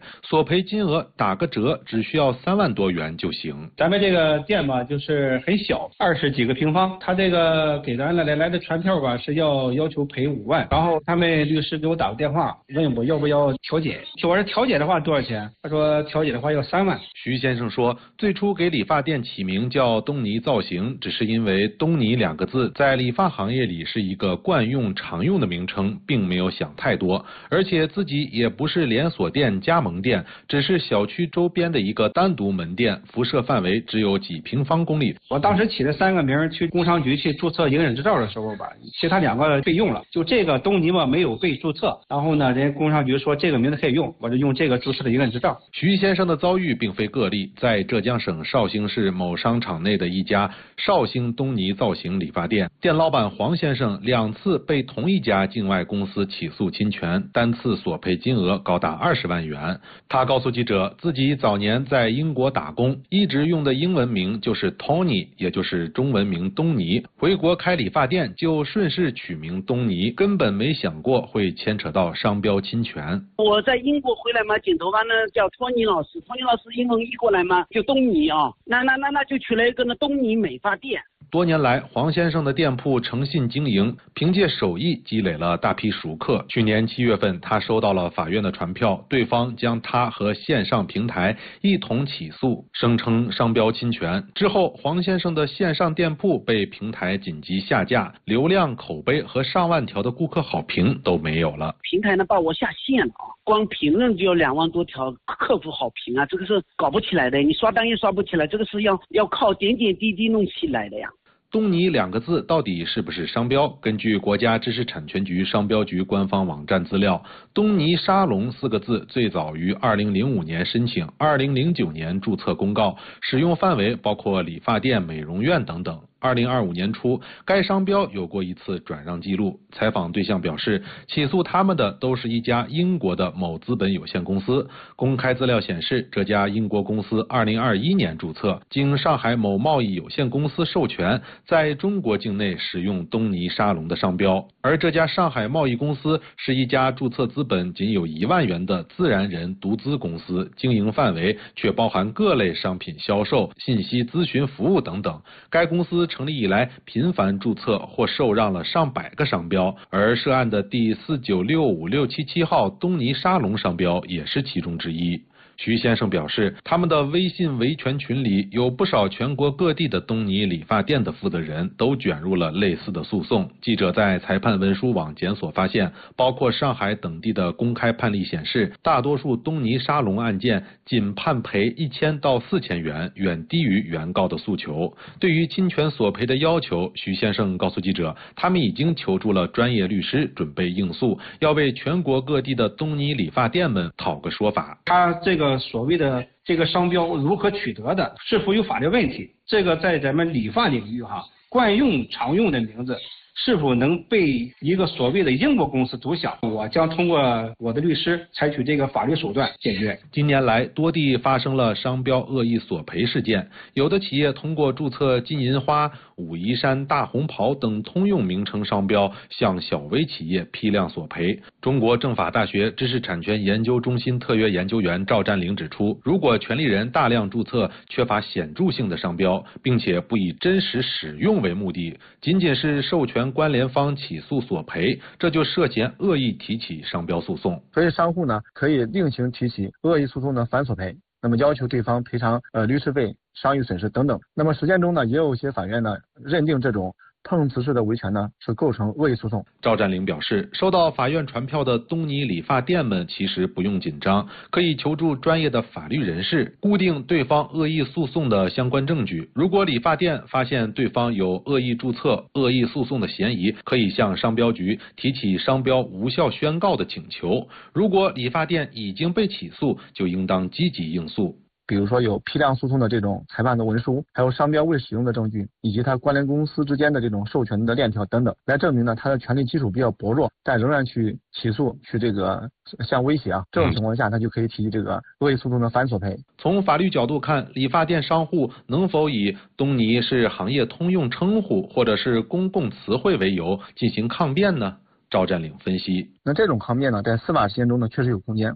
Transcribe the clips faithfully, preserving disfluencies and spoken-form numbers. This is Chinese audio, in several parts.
索赔金额打个折，只需要三万多元就行。 咱们这个店吧，就是很小，二十几个平方，他这个给咱来来的传票吧是要要求赔五万，然后他们律师给我打个电话，问我要不要调解。我说调解的话多少钱？他说调解的话要三万。 徐先生说，最初给理发店起名叫东尼造型，只是因为东尼两个字在理发行业里是一个惯用常用的名称，并没有想太多，而且自己也不是连锁店加盟店，只是小区周边的一个单独门店，辐射范围只有几平方公里。 我当时起了三个名，去工商局去注册营业执照的时候吧，其他两个被用了，就这个东尼嘛没有被注册，然后呢，人家工商局说这个名字可以用，我就用这个注册的营业执照。 徐先生的遭遇并非个例，在浙江省绍兴市某商场内的一家绍兴东尼造型理发店，店老板黄先生两次被同一家境外公司起诉侵权，单次索赔金额高达二十万元。他告诉记者，自己早年在英国打工，一直用的英文名就是 Tony， 也就是中文名东尼，回国开理发店就顺势取名东尼，根本没想过会牵扯到商标侵权。 我在英国回来嘛，剪头发呢叫托尼老师，托尼老师英文译过来嘛就东尼啊，那那那那就取了一个呢东尼美发店。 多年来，黄先生的店铺诚信经营，凭借手艺积累了大批熟客。去年七月份，他收到了法院的传票，对方将他和线上平台一同起诉，声称商标侵权。之后，黄先生的线上店铺被平台紧急下架，流量、口碑和上万条的顾客好评都没有了。 平台呢把我下线了啊，光评论就有两万多条客户好评啊，这个是搞不起来的，你刷单也刷不起来，这个是要要靠点点滴滴弄起来的呀。 东尼两个字到底是不是商标？根据国家知识产权局商标局官方网站资料，东尼沙龙四个字最早于二零零五年申请，二零零九年注册公告，使用范围包括理发店、美容院等等。二零二五年初，该商标有过一次转让记录。采访对象表示，起诉他们的都是一家英国的某资本有限公司。公开资料显示，这家英国公司二零二一年注册，经上海某贸易有限公司授权，在中国境内使用东尼沙龙的商标。而这家上海贸易公司是一家注册资本仅有一万元的自然人独资公司，经营范围却包含各类商品销售、信息咨询服务等等。该公司成立以来频繁注册或受让了上百个商标，而涉案的第四九六五六七七号东尼沙龙商标也是其中之一。徐先生表示，他们的微信维权群里有不少全国各地的东尼理发店的负责人都卷入了类似的诉讼。记者在裁判文书网检索发现，包括上海等地的公开判例显示，大多数东尼沙龙案件仅判赔一千到四千元，远低于原告的诉求。对于侵权索赔的要求，徐先生告诉记者，他们已经求助了专业律师，准备应诉，要为全国各地的东尼理发店们讨个说法。 他这个所谓的这个商标如何取得的，是否有法律问题？这个在咱们理发领域哈，惯用常用的名字是否能被一个所谓的英国公司独享？我将通过我的律师采取这个法律手段解决。 近年来，多地发生了商标恶意索赔事件，有的企业通过注册金银花、武夷山、大红袍等通用名称商标，向小微企业批量索赔。中国政法大学知识产权研究中心特约研究员赵占领指出，如果权利人大量注册缺乏显著性的商标，并且不以真实使用为目的，仅仅是授权关联方起诉索赔，这就涉嫌恶意提起商标诉讼。 所以商户呢可以另行提起恶意诉讼的反索赔，那么要求对方赔偿呃律师费、商誉损失等等。那么实践中呢，也有一些法院呢认定这种碰瓷式的维权呢是构成恶意诉讼。 赵占领表示，收到法院传票的东尼理发店们其实不用紧张，可以求助专业的法律人士，固定对方恶意诉讼的相关证据。如果理发店发现对方有恶意注册、恶意诉讼的嫌疑，可以向商标局提起商标无效宣告的请求。如果理发店已经被起诉，就应当积极应诉。 比如说有批量诉讼的这种裁判的文书，还有商标未使用的证据，以及它关联公司之间的这种授权的链条等等，来证明呢它的权利基础比较薄弱，但仍然去起诉，去这个向威胁啊，这种情况下他就可以提起这个恶意诉讼的反索赔。 从法律角度看，理发店商户能否以东尼是行业通用称呼或者是公共词汇为由进行抗辩呢？赵占领分析， 那这种抗辩呢，在司法实践中呢确实有空间。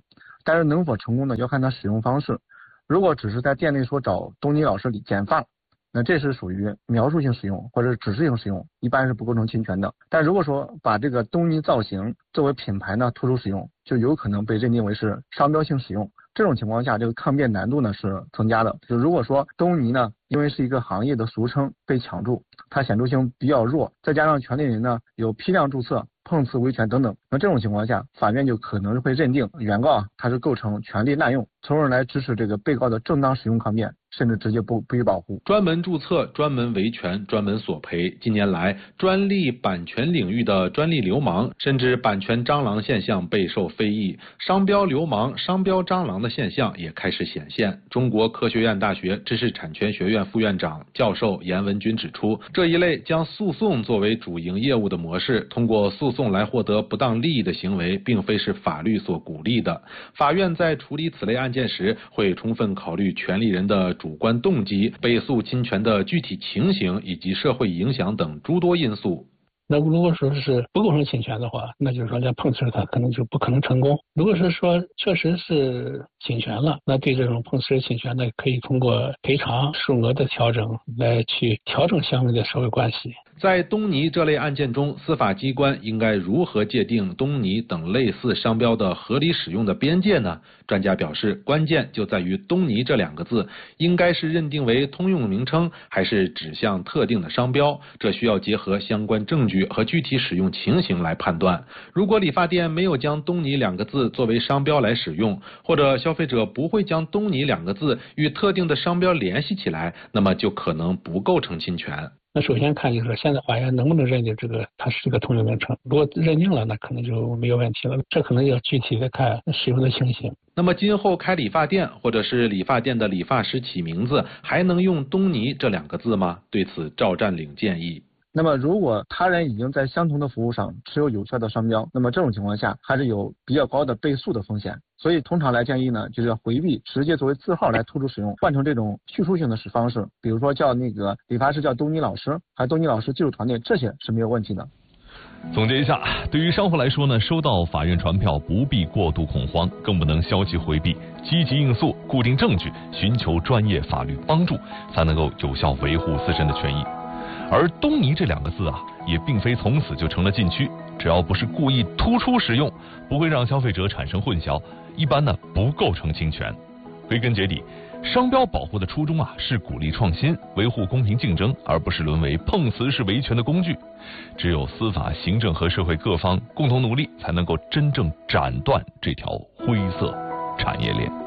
但是能否成功呢，要看它使用方式。如果只是在店内说找东尼老师剪发，那这是属于描述性使用或者是指示性使用，一般是不构成侵权的。但如果说把这个东尼造型作为品牌呢突出使用，就有可能被认定为是商标性使用。这种情况下，这个抗辩难度呢是增加的。就如果说东尼呢，因为是一个行业的俗称被抢注，它显著性比较弱，再加上权利人呢有批量注册、碰瓷维权等等，那这种情况下，法院就可能会认定原告啊他是构成权利滥用，从而来支持这个被告的正当使用抗辩，甚至直接不不予保护。 专门注册、专门维权、专门索赔，近年来专利版权领域的专利流氓甚至版权蟑螂现象备受非议，商标流氓、商标蟑螂的现象也开始显现。中国科学院大学知识产权学院副院长、教授严文军指出，这一类将诉讼作为主营业务的模式，通过诉讼来获得不当利益的行为，并非是法律所鼓励的。法院在处理此类案件时，会充分考虑权利人的主观动机、被诉侵权的具体情形以及社会影响等诸多因素。 那如果说是不构成侵权的话，那就是说连碰瓷它可能就不可能成功。如果是说确实是侵权了，那对这种碰瓷侵权呢，可以通过赔偿数额的调整来去调整相应的社会关系。 在东尼这类案件中，司法机关应该如何界定东尼等类似商标的合理使用的边界呢？专家表示，关键就在于东尼这两个字应该是认定为通用名称，还是指向特定的商标，这需要结合相关证据和具体使用情形来判断。如果理发店没有将东尼两个字作为商标来使用，或者消费者不会将东尼两个字与特定的商标联系起来，那么就可能不构成侵权。 那首先看就是现在法院能不能认定这个它是一个通用名称，如果认定了，那可能就没有问题了，这可能要具体的看使用的情形。 那么今后开理发店或者是理发店的理发师起名字还能用东尼这两个字吗？对此赵占领建议， 那么如果他人已经在相同的服务上持有有效的商标，那么这种情况下还是有比较高的被诉的风险。所以通常来建议呢，就是要回避直接作为字号来突出使用，换成这种叙述性的使方式，比如说叫那个理发师叫东尼老师，还有东尼老师技术团队，这些是没有问题的。 总结一下，对于商户来说呢，收到法院传票不必过度恐慌，更不能消极回避，积极应诉，固定证据，寻求专业法律帮助，才能够有效维护自身的权益。而东尼这两个字啊，也并非从此就成了禁区，只要不是故意突出使用，不会让消费者产生混淆，一般呢不构成侵权。归根结底，商标保护的初衷啊是鼓励创新，维护公平竞争，而不是沦为碰瓷式维权的工具。只有司法、行政和社会各方共同努力，才能够真正斩断这条灰色产业链。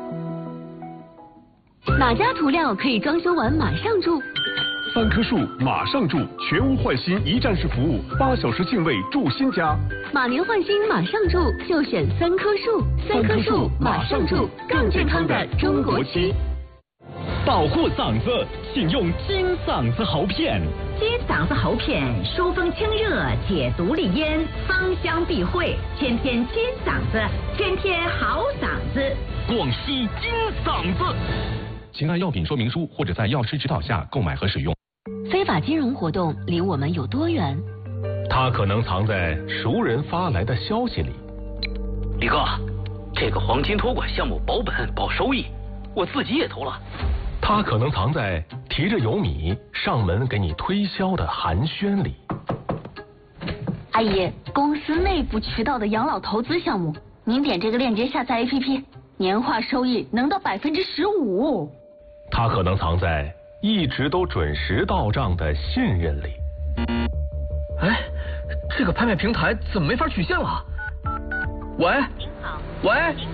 哪家涂料可以装修完马上住？ 三棵树马上住，全屋换新一站式服务，八小时净位住新家。 马年换新马上住，就选三棵树。三棵树马上住，更健康的中国漆。 保护嗓子，请用金嗓子喉片。 金嗓子喉片，疏风清热，解毒利咽，芳香避秽，天天金嗓子，天天好嗓子。 广西金嗓子。 请按药品说明书或者在药师指导下购买和使用。 非法金融活动离我们有多远？ 它可能藏在熟人发来的消息里。 李哥，这个黄金托管项目保本保收益，我自己也投了。 它可能藏在提着油米上门给你推销的寒暄里。 阿姨，公司内部渠道的养老投资项目，您点这个链接下载 A P P， 年化收益能到百分之十五。 它可能藏在一直都准时到账的信任里。 哎，这个拍卖平台怎么没法取现了？喂，您好，喂。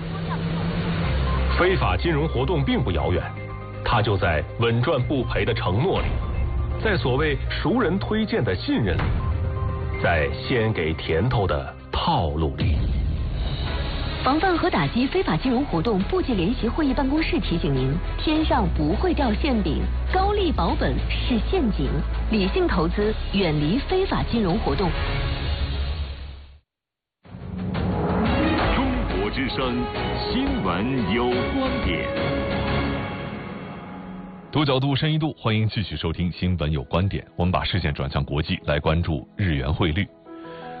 非法金融活动并不遥远，它就在稳赚不赔的承诺里，在所谓熟人推荐的信任里，在先给甜头的套路里。 防范和打击非法金融活动部级联席会议办公室提醒您：天上不会掉馅饼，高利保本是陷阱，理性投资，远离非法金融活动。 中国之声，新闻有观点。 多角度、深一度，欢迎继续收听《新闻有观点》。我们把视线转向国际，来关注日元汇率。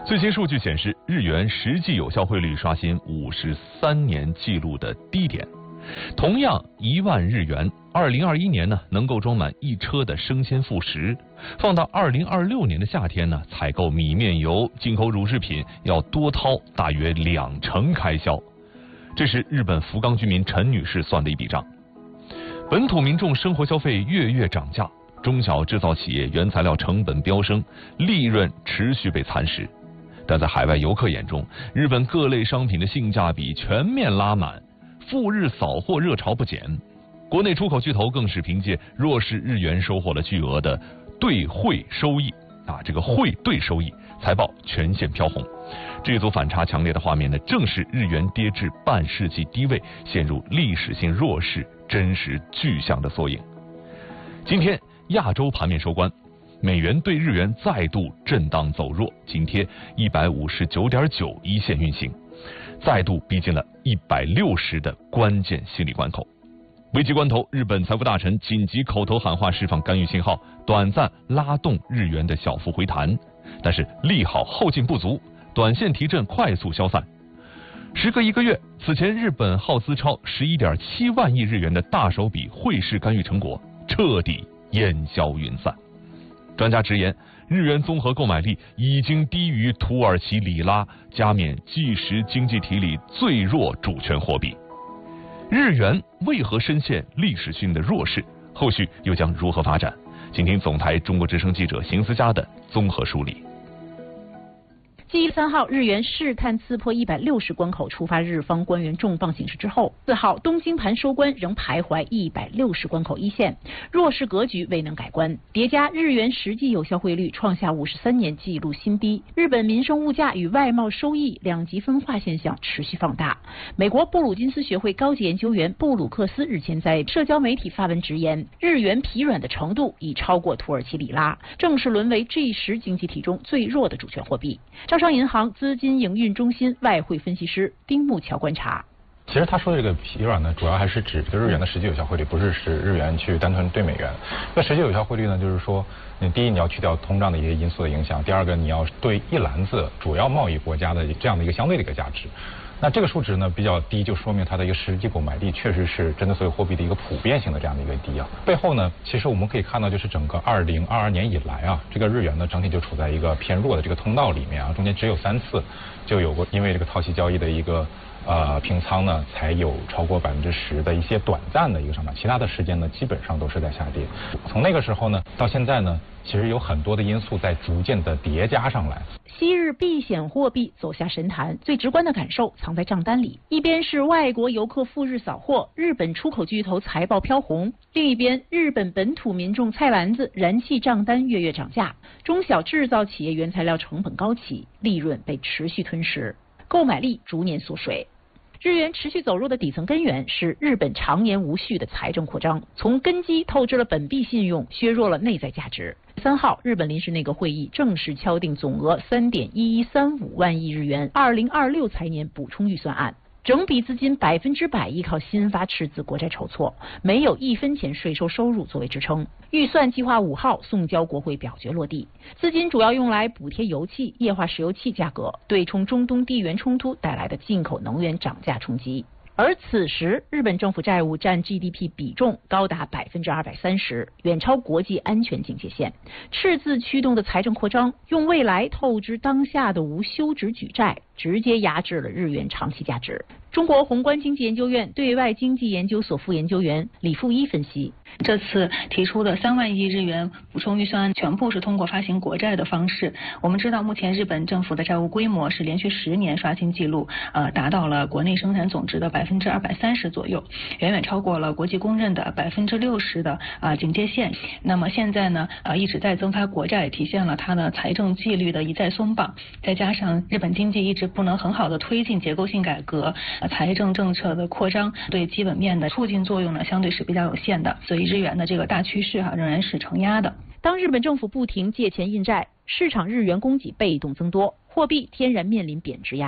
最新数据显示，日元实际有效汇率刷新五十三年纪录的低点。同样一万日元，二零二一年呢能够装满一车的生鲜副食，放到二零二六年的夏天呢，采购米面油、进口乳制品要多掏大约两成开销。这是日本福冈居民陈女士算的一笔账。本土民众生活消费月月涨价，中小制造企业原材料成本飙升，利润持续被蚕食。但在海外游客眼中，日本各类商品的性价比全面拉满，赴日扫货热潮不减。国内出口巨头更是凭借弱势日元收获了巨额的兑汇收益啊，这个汇兑收益，财报全线飘红。这组反差强烈的画面呢，正是日元跌至半世纪低位，陷入历史性弱势真实具象的缩影。今天亚洲盘面收官，美元对日元再度震荡走弱，紧贴一百五十九点九一线运行，再度逼近了一百六十的关键心理关口。危急关头，日本财务大臣紧急口头喊话，释放干预信号，短暂拉动日元的小幅回弹，但是利好后劲不足，短线提振快速消散。时隔一个月，此前日本耗资超十一点七万亿日元的大手笔汇市干预成果彻底烟消云散。专家直言，日元综合购买力已经低于土耳其里拉，加冕G 十经济体里最弱主权货币。日元为何深陷历史性的弱势？后续又将如何发展？请听总台中国之声记者邢思佳的综合梳理。 继三号日元试探刺破一百六十关口，触发日方官员重磅警示之后，四号东京盘收官仍徘徊一百六十关口一线，弱势格局未能改观。叠加日元实际有效汇率创下五十三年纪录新低，日本民生物价与外贸收益两极分化现象持续放大。美国布鲁金斯学会高级研究员布鲁克斯日前在社交媒体发文直言，日元疲软的程度已超过土耳其里拉，正式沦为 G 十经济体中最弱的主权货币。招商银行资金营运中心外汇分析师丁木桥观察， 其实他说的这个疲软呢，主要还是指这个日元的实际有效汇率，不是使日元去单纯兑美元。那实际有效汇率呢，就是说，你第一你要去掉通胀的一些因素的影响，第二个你要对一篮子主要贸易国家的这样的一个相对的一个价值。那这个数值呢比较低，就说明它的一个实际购买力确实是针对所有货币的一个普遍性的这样的一个低啊。背后呢，其实我们可以看到，就是整个二零二二年以来啊，这个日元呢整体就处在一个偏弱的这个通道里面啊，中间只有三次就有过因为这个套息交易的一个呃平仓呢，才有超过百分之十的一些短暂的一个上涨，其他的时间呢基本上都是在下跌。从那个时候呢到现在呢，其实有很多的因素在逐渐的叠加上来。 昔日避险货币走下神坛，最直观的感受藏在账单里。一边是外国游客赴日扫货，日本出口巨头财报飘红；另一边，日本本土民众菜篮子燃气账单月月涨价，中小制造企业原材料成本高企，利润被持续吞噬，购买力逐年缩水。日元持续走弱的底层根源是日本常年无序的财政扩张，从根基透支了本币信用，削弱了内在价值。三号，日本临时内阁会议正式敲定总额三点一一三五万亿日元二零二六财年补充预算案。整笔资金百分之百依靠新发赤字国债筹措，没有一分钱税收收入作为支撑。预算计划五号送交国会表决落地，资金主要用来补贴油气、液化石油气价格，对冲中东地缘冲突带来的进口能源涨价冲击。而此时，日本政府债务占 G D P 比重高达百分之二百三十，远超国际安全警戒线。赤字驱动的财政扩张，用未来透支当下的无休止举债，直接压制了日元长期价值。中国宏观经济研究院对外经济研究所副研究员李富一分析， 这次提出的三万亿日元补充预算案全部是通过发行国债的方式。我们知道，目前日本政府的债务规模是连续十年刷新纪录，呃，达到了国内生产总值的百分之二百三十左右，远远超过了国际公认的百分之六十的啊、呃、警戒线。那么现在呢，呃，一直在增发国债，体现了它的财政纪律的一再松绑，再加上日本经济一直不能很好的推进结构性改革，呃、财政政策的扩张对基本面的促进作用呢，相对是比较有限的，所以日元的这个大趋势哈、啊、仍然是承压的。 当日本政府不停借钱印债，市场日元供给被动增多，货币天然面临贬值压力。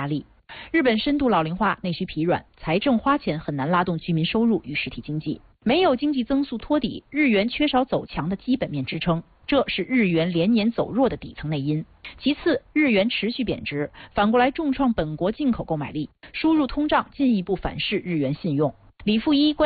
日本深度老龄化，内需疲软，财政花钱很难拉动居民收入与实体经济，没有经济增速托底，日元缺少走强的基本面支撑，这是日元连年走弱的底层内因。其次，日元持续贬值，反过来重创本国进口购买力，输入通胀进一步反噬日元信用。李富一关